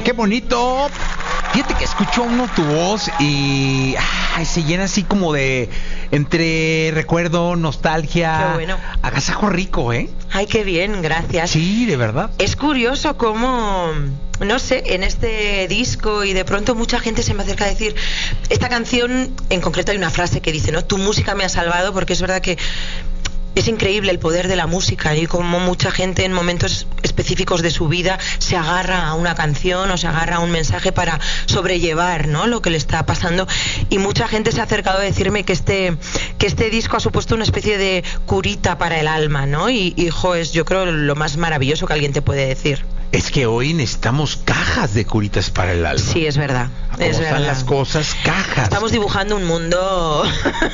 qué bonito. Fíjate que escucho uno tu voz y se llena así como de entre recuerdo, nostalgia. Qué bueno. Agasajo rico, ¿eh? Ay, qué bien, gracias. Sí, de verdad. Es curioso cómo, no sé, en este disco y de pronto mucha gente se me acerca a decir, esta canción, en concreto hay una frase que dice, ¿no? Tu música me ha salvado, porque es verdad que es increíble el poder de la música y cómo mucha gente en momentos específicos de su vida se agarra a una canción o se agarra a un mensaje para sobrellevar, ¿no?, lo que le está pasando, y mucha gente se ha acercado a decirme que este disco ha supuesto una especie de curita para el alma, ¿no? Y es, yo creo, lo más maravilloso que alguien te puede decir. Es que hoy necesitamos cajas de curitas para el alma. Sí, es verdad. ¿Cómo Es están verdad. las cosas? Cajas. Estamos dibujando un mundo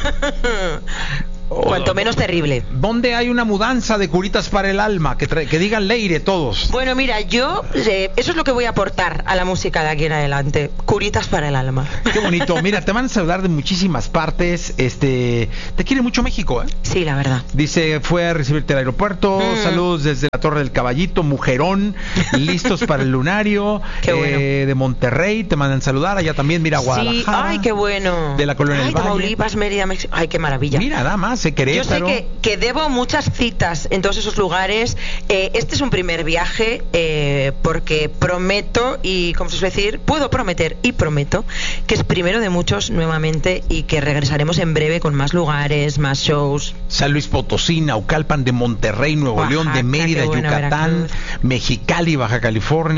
cuanto menos terrible. ¿Dónde hay una mudanza de curitas para el alma? Que digan Leire todos. Bueno, mira, yo eso es lo que voy a aportar a la música de aquí en adelante. Curitas para el alma. Qué bonito. Mira, te van a saludar de muchísimas partes. Te quiere mucho México, ¿eh? Sí, la verdad. Dice, fue a recibirte al aeropuerto. Saludos desde la Torre del Caballito, Mujerón, listos para el lunario. Qué bueno. De Monterrey, te mandan saludar. Allá también, mira, Guadalajara. Sí, ay, qué bueno. De la Colonia del Valle. Tamaulipas, Mérida, México. Ay, qué maravilla. Mira, nada más, Querétaro. Yo sé que debo muchas citas en todos esos lugares. Este es un primer viaje porque prometo, y como se suele decir, puedo prometer y prometo que es primero de muchos nuevamente y que regresaremos en breve con más lugares, más shows. San Luis Potosí, Naucalpan, de Monterrey, Nuevo Oaxaca, León, de Mérida, qué buena, Yucatán, Veracruz. Mexicali, Baja California.